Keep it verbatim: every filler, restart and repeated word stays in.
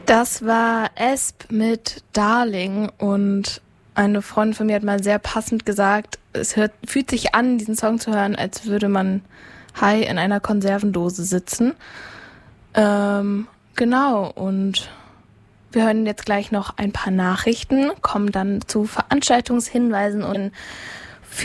Das war Esp mit Darling und eine Freundin von mir hat mal sehr passend gesagt, es hört, fühlt sich an, diesen Song zu hören, als würde man high in einer Konservendose sitzen. Ähm, genau, und wir hören jetzt gleich noch ein paar Nachrichten, kommen dann zu Veranstaltungshinweisen und